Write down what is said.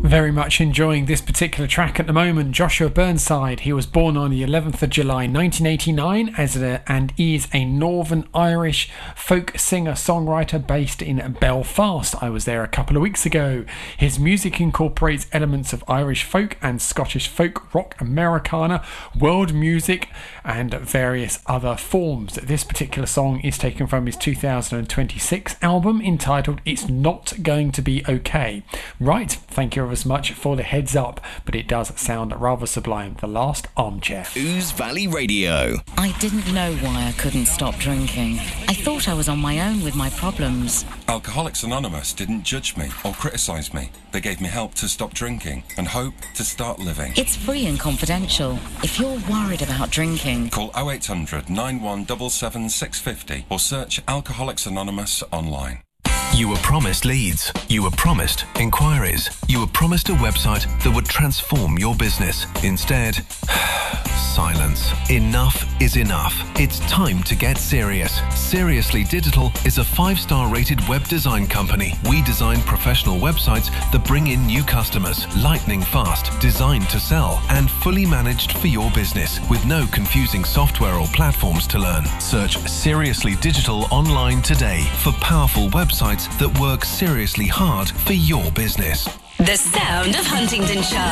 Very much enjoying this particular track at the moment. Joshua Burnside, he was born on the 11th of July 1989 and is a Northern Irish folk singer-songwriter based in Belfast. I was there a couple of weeks ago. His music incorporates elements of Irish folk and Scottish folk, rock, Americana, world music and various other forms. This particular song is taken from his 2026 album entitled It's Not Going to Be Okay. Right, thank you as much for the heads up, but it does sound rather sublime. The Last Armchair. Ooze Valley Radio. I didn't know why I couldn't stop drinking. I thought I was on my own with my problems. Alcoholics Anonymous didn't judge me or criticise me. They gave me help to stop drinking and hope to start living. It's free and confidential. If you're worried about drinking, call 0800 9177 650 or search Alcoholics Anonymous online. You were promised leads. You were promised inquiries. You were promised a website that would transform your business. Instead, silence. Enough is enough. It's time to get serious. Seriously Digital is a 5-star rated web design company. We design professional websites that bring in new customers, lightning fast, designed to sell, and fully managed for your business with no confusing software or platforms to learn. Search Seriously Digital online today for powerful websites that work seriously hard for your business. The sound of Huntingdonshire.